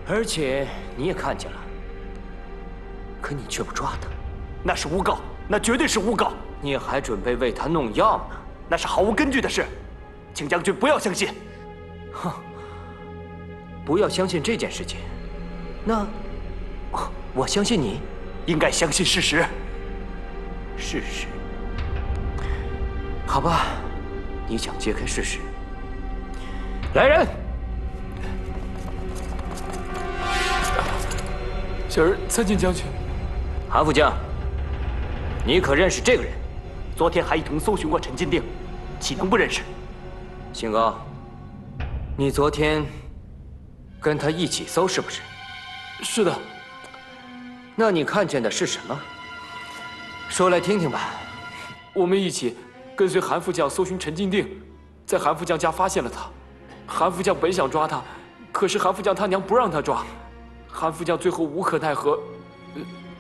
而且你也看见了，可你却不抓他， 那是诬告，那绝对是诬告！ 你还准备为他弄药呢， 那是毫无根据的事，请将军不要相信。 哼，不要相信这件事情，那我相信你， 应该相信事实。 事实？好吧，你想揭开事实？来人！ 小人参见将军。 韩副将，你可认识这个人？ 昨天还一同搜寻过陈金锭，岂能不认识？ 姓高，你昨天跟他一起搜是不是？ 是的。 那你看见的是什么？说来听听吧。 我们一起跟随韩副将搜寻陈金锭，在韩副将家发现了他。韩副将本想抓他，可是韩副将他娘不让他抓。韩副将最后无可奈何，